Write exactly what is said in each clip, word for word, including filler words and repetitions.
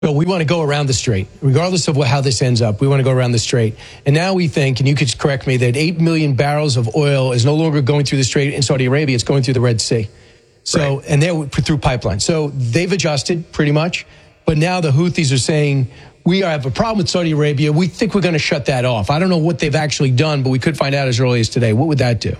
Well, we want to go around the strait, regardless of what, how this ends up. We want to go around the strait. And now we think, and you could correct me, that eight million barrels of oil is no longer going through the strait in Saudi Arabia. It's going through the Red Sea. So, right. And they're through pipeline. So they've adjusted pretty much. But now the Houthis are saying, we have a problem with Saudi Arabia. We think we're going to shut that off. I don't know what they've actually done, but we could find out as early as today. What would that do?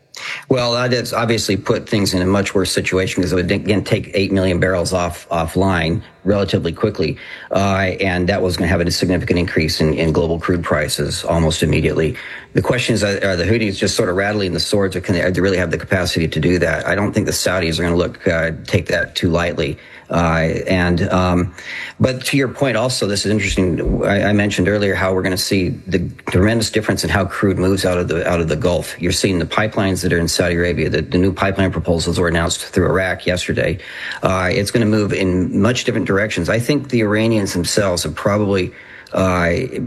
Well, that has obviously put things in a much worse situation because it would, again, take eight million barrels off offline relatively quickly. Uh, and that was going to have a significant increase in, in global crude prices almost immediately. The question is, are the Houthis just sort of rattling the swords, or can they, do they really have the capacity to do that? I don't think the Saudis are going to look, uh, take that too lightly. Uh, and, um, but to your point also, this is interesting. I, I mentioned earlier how we're going to see the tremendous difference in how crude moves out of the, out of the Gulf. You're seeing the pipelines that are in Saudi Arabia, the, the new pipeline proposals were announced through Iraq yesterday. Uh, it's going to move in much different directions. I think the Iranians themselves have probably, uh,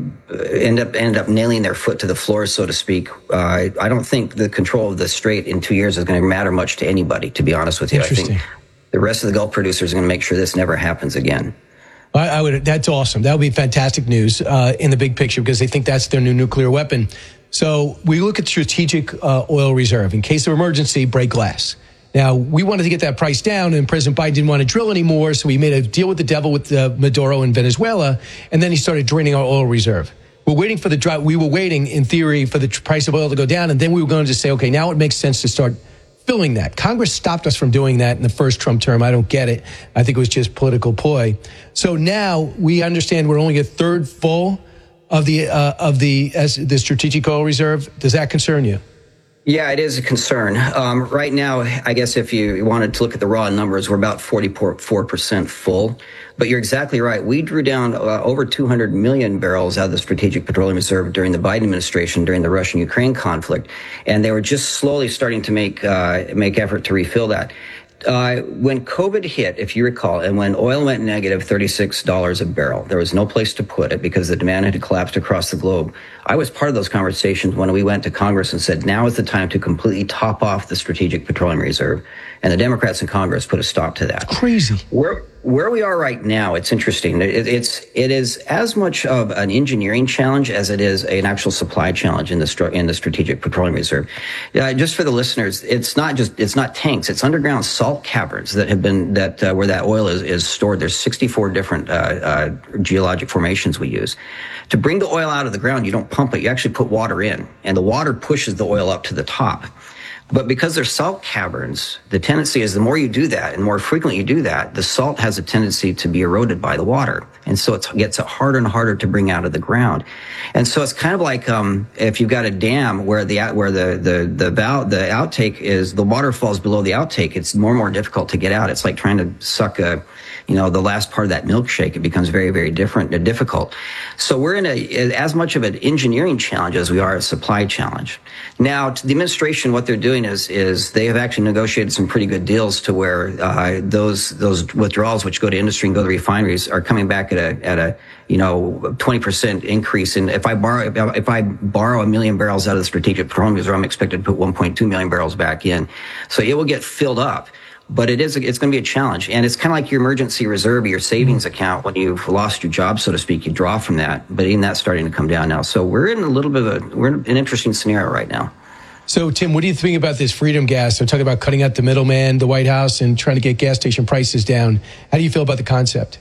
end up, end up nailing their foot to the floor, so to speak. Uh, I don't think the control of the strait in two years is going to matter much to anybody, to be honest with you. I think the rest of the Gulf producers are going to make sure this never happens again. I, I would. That's awesome. That would be fantastic news uh, in the big picture, because they think that's their new nuclear weapon. So we look at strategic uh, oil reserve. In case of emergency, break glass. Now, we wanted to get that price down, and President Biden didn't want to drill anymore, so we made a deal with the devil with uh, Maduro in Venezuela, and then he started draining our oil reserve. We're waiting for the dry, We were waiting, in theory, for the price of oil to go down, and then we were going to say, okay, now it makes sense to start filling that. Congress stopped us from doing that in the first Trump term. I don't get it. I think it was just political ploy. So now we understand we're only a third full of the uh, of the as the strategic oil reserve. Does that concern you? Yeah, it is a concern. Um, right now, I guess if you wanted to look at the raw numbers, we're about forty-four percent full. But you're exactly right. We drew down uh, over two hundred million barrels out of the Strategic Petroleum Reserve during the Biden administration, during the Russian-Ukraine conflict. And they were just slowly starting to make uh, make effort to refill that. Uh, when COVID hit, if you recall, and when oil went negative, thirty-six dollars a barrel, there was no place to put it because the demand had collapsed across the globe. I was part of those conversations when we went to Congress and said, now is the time to completely top off the Strategic Petroleum Reserve. And the Democrats in Congress put a stop to that. Crazy. Where, where we are right now, it's interesting. It, it's, it is as much of an engineering challenge as it is an actual supply challenge in the, in the Strategic Petroleum Reserve. Uh, just for the listeners, it's not just, it's not tanks, it's underground salt caverns that have been, that, uh, where that oil is, is stored. There's sixty-four different, uh, uh, geologic formations we use. To bring the oil out of the ground, you don't pump it, you actually put water in, and the water pushes the oil up to the top. But because they're salt caverns, the tendency is the more you do that and more frequently you do that, the salt has a tendency to be eroded by the water. And so it gets harder and harder to bring out of the ground. And so it's kind of like um, if you've got a dam where the where the the the, valve, the outtake is, the water falls below the outtake, it's more and more difficult to get out. It's like trying to suck a, you know, the last part of that milkshake. It becomes very, very different and difficult. So we're in a as much of an engineering challenge as we are a supply challenge. Now, to the administration, what they're doing is is they have actually negotiated some pretty good deals to where uh, those those withdrawals, which go to industry and go to refineries, are coming back at a at a you know twenty percent increase. And if I borrow if I borrow a million barrels out of the Strategic Petroleum Reserve, I'm expected to put one point two million barrels back in. So it will get filled up. But it is, it's going to be a challenge. And it's kind of like your emergency reserve or your savings account. When you've lost your job, so to speak, you draw from that. But even that's starting to come down now. So we're in a little bit of a, we're in an interesting scenario right now. So, Tim, what do you think about this freedom gas? They're talking about cutting out the middleman, the White House, and trying to get gas station prices down. How do you feel about the concept?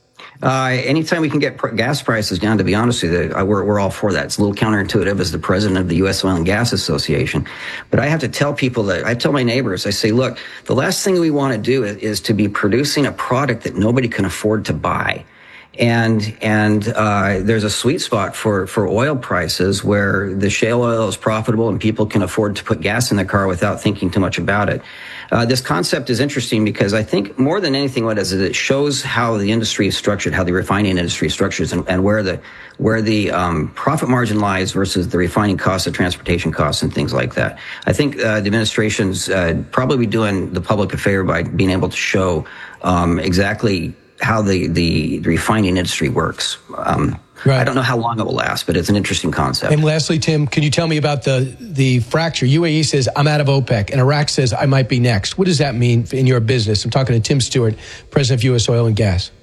Uh, anytime we can get pr- gas prices down, to be honest with you, uh, we're, we're all for that. It's a little counterintuitive as the president of the U S Oil and Gas Association. But I have to tell people that, I tell my neighbors, I say, look, the last thing we want to do is, is to be producing a product that nobody can afford to buy. And, and, uh, there's a sweet spot for, for oil prices where the shale oil is profitable and people can afford to put gas in their car without thinking too much about it. Uh, this concept is interesting because I think more than anything what it is, it shows how the industry is structured, how the refining industry is structured, and, and where the, where the, um, profit margin lies versus the refining costs, the transportation costs, and things like that. I think, uh, the administration's, uh, probably doing the public a favor by being able to show, um, exactly how the, the refining industry works. Um, right. I don't know how long it will last, but it's an interesting concept. And lastly, Tim, can you tell me about the, the fracture? U A E says, I'm out of OPEC, and Iraq says, I might be next. What does that mean in your business? I'm talking to Tim Stewart, president of U S Oil and Gas.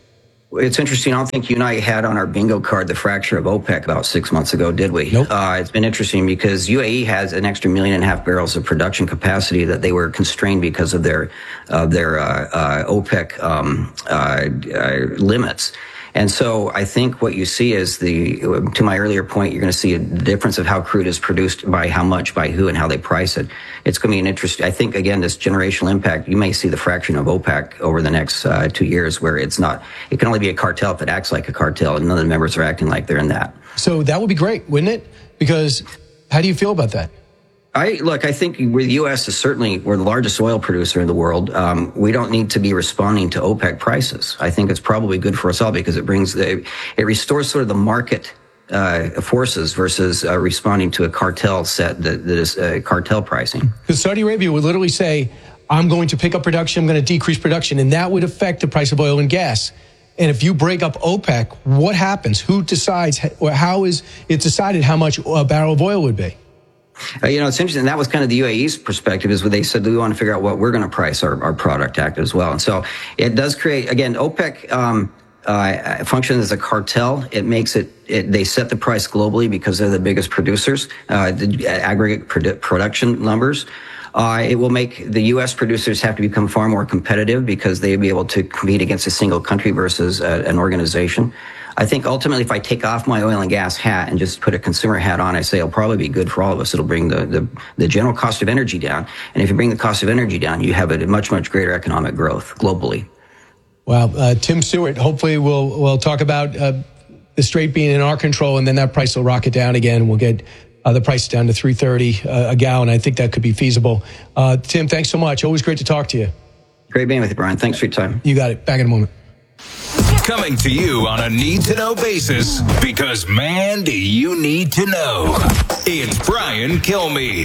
It's interesting. I don't think you and I had on our bingo card the fracture of OPEC about six months ago, did we? Nope. Uh, it's been interesting because U A E has an extra million and a half barrels of production capacity that they were constrained because of their of their uh, uh, OPEC um, uh, uh, limits. And so I think what you see is the, to my earlier point, you're going to see a difference of how crude is produced by how much, by who, and how they price it. It's going to be an interesting, I think, again, this generational impact, you may see the fraction of OPEC over the next uh, two years where it's not, it can only be a cartel if it acts like a cartel, and none of the members are acting like they're in that. So that would be great, wouldn't it? Because how do you feel about that? I look, I think we're, the U S is certainly, we're the largest oil producer in the world. Um, we don't need to be responding to OPEC prices. I think it's probably good for us all because it brings the, it restores sort of the market uh, forces versus uh, responding to a cartel set that, that is uh, cartel pricing. Because Saudi Arabia would literally say, I'm going to pick up production, I'm going to decrease production, and that would affect the price of oil and gas. And if you break up OPEC, what happens? Who decides, or how is it decided how much a barrel of oil would be? Uh, you know, it's interesting. That was kind of the U A E's perspective, is what they said, we want to figure out what we're going to price our, our product at as well. And so it does create, again, OPEC um, uh, functions as a cartel. It makes it, it, they set the price globally because they're the biggest producers, uh, the aggregate produ- production numbers. Uh, it will make the U S producers have to become far more competitive because they'll be able to compete against a single country versus uh, an organization. I think ultimately, if I take off my oil and gas hat and just put a consumer hat on, I say it'll probably be good for all of us. It'll bring the, the, the general cost of energy down. And if you bring the cost of energy down, you have a much, much greater economic growth globally. Wow. Uh, Tim Stewart, hopefully we'll, we'll talk about uh, the Strait being in our control, and then that price will rocket down again. We'll get uh, the price down to three thirty uh, a gallon. I think that could be feasible. Uh, Tim, thanks so much. Always great to talk to you. Great being with you, Brian. Thanks for your time. You got it. Back in a moment. Coming to you on a need-to-know basis, because, man, do you need to know. It's Brian Kilmeade.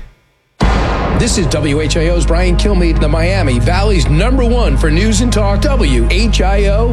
This is W H I O's Brian Kilmeade, the Miami Valley's number one for news and talk, W H I O.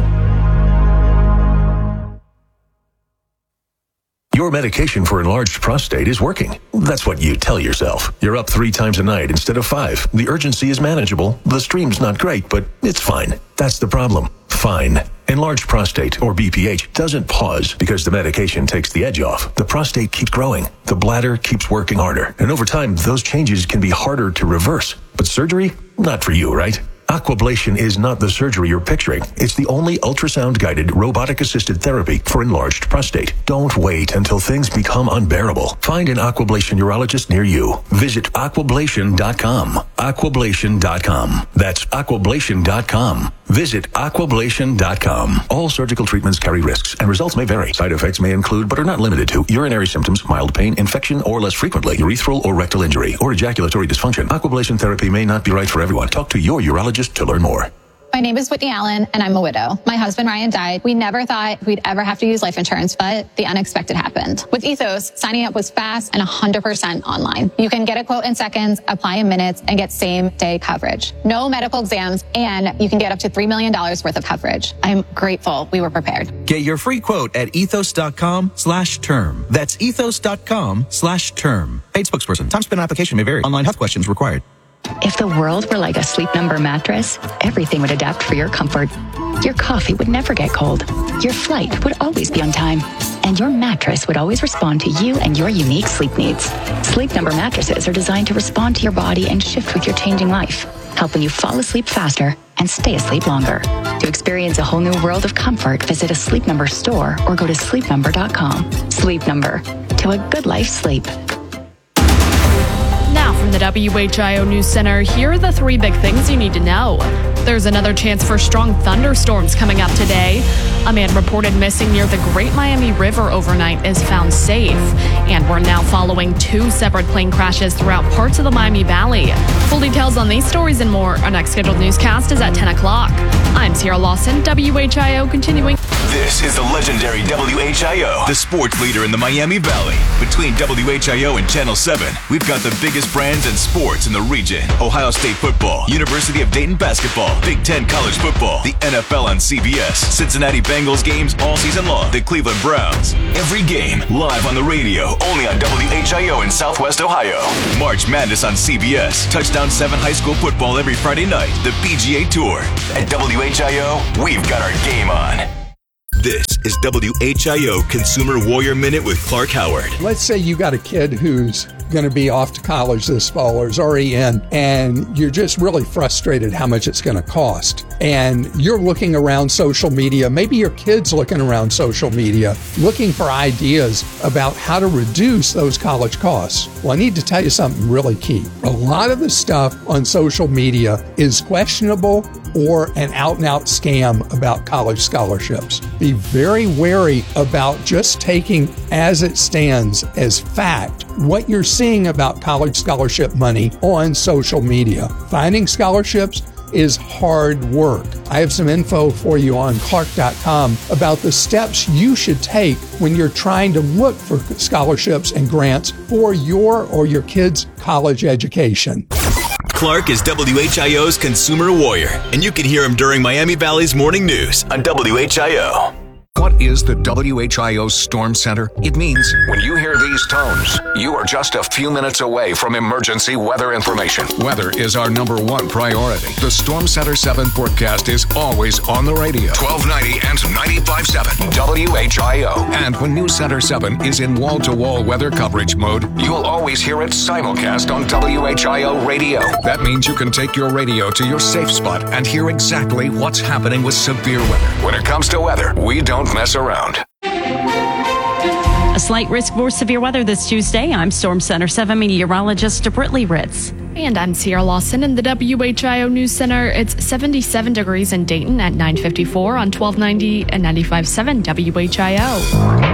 Your medication for enlarged prostate is working. That's what you tell yourself. You're up three times a night instead of five. The urgency is manageable. The stream's not great, but it's fine. That's the problem. Fine. Enlarged prostate, or B P H, doesn't pause because the medication takes the edge off. The prostate keeps growing. The bladder keeps working harder. And over time, those changes can be harder to reverse. But surgery? Not for you, right? Aquablation is not the surgery you're picturing. It's the only ultrasound-guided, robotic-assisted therapy for enlarged prostate. Don't wait until things become unbearable. Find an Aquablation urologist near you. Visit aquablation dot com. aquablation dot com. That's aquablation dot com. Visit aquablation dot com. All surgical treatments carry risks, and results may vary. Side effects may include, but are not limited to, urinary symptoms, mild pain, infection, or less frequently, urethral or rectal injury, or ejaculatory dysfunction. Aquablation therapy may not be right for everyone. Talk to your urologist to learn more. My name is Whitney Allen, and I'm a widow. My husband, Ryan, died. We never thought we'd ever have to use life insurance, but the unexpected happened. With Ethos, signing up was fast and one hundred percent online. You can get a quote in seconds, apply in minutes, and get same-day coverage. No medical exams, and you can get up to three million dollars worth of coverage. I'm grateful we were prepared. Get your free quote at ethos.com slash term. That's ethos.com slash term. Paid spokesperson. Time spent on application may vary. Online health questions required. If the world were like a Sleep Number mattress, everything would adapt for your comfort. Your coffee would never get cold. Your flight would always be on time. And your mattress would always respond to you and your unique sleep needs. Sleep Number mattresses are designed to respond to your body and shift with your changing life, helping you fall asleep faster and stay asleep longer. To experience a whole new world of comfort, visit a Sleep Number store or go to sleep number dot com. Sleep Number. To a good life sleep. Now from the W H I O News Center, here are the three big things you need to know. There's another chance for strong thunderstorms coming up today. A man reported missing near the Great Miami River overnight is found safe. And we're now following two separate plane crashes throughout parts of the Miami Valley. Full details on these stories and more. Our next scheduled newscast is at ten o'clock. I'm Sierra Lawson, W H I O continuing. This is the legendary W H I O, the sports leader in the Miami Valley. Between W H I O and Channel seven, we've got the biggest brands and sports in the region. Ohio State football, University of Dayton basketball, Big Ten college football, the N F L on C B S, Cincinnati Bengals Bengals games all season long. The Cleveland Browns. Every game live on the radio, only on W H I O in Southwest Ohio. March Madness on C B S. Touchdown seven high school football every Friday night. The P G A Tour. At W H I O, we've got our game on. This is W H I O Consumer Warrior Minute with Clark Howard. Let's say you got a kid who's going to be off to college this fall or is already in, and you're just really frustrated how much it's going to cost. And you're looking around social media, maybe your kid's looking around social media, looking for ideas about how to reduce those college costs. Well, I need to tell you something really key. A lot of the stuff on social media is questionable or an out-and-out scam about college scholarships. Be very wary about just taking as it stands as fact what you're seeing about college scholarship money on social media. Finding scholarships is hard work. I have some info for you on Clark dot com about the steps you should take when you're trying to look for scholarships and grants for your or your kids' college education. Clark is W H I O's Consumer Warrior, and you can hear him during Miami Valley's Morning News on W H I O. What is the W H I O Storm Center? It means when you hear these tones, you are just a few minutes away from emergency weather information. Weather is our number one priority. The Storm Center seven forecast is always on the radio. twelve ninety and ninety-five point seven W H I O. And when News Center seven is in wall-to-wall weather coverage mode, you'll always hear it simulcast on W H I O radio. That means you can take your radio to your safe spot and hear exactly what's happening with severe weather. When it comes to weather, we don't mess around. A slight risk for severe weather this Tuesday. I'm Storm Center seven meteorologist Britley Ritz. And I'm Sierra Lawson in the W H I O News Center. It's seventy-seven degrees in Dayton at nine fifty-four on twelve ninety and ninety-five point seven W H I O.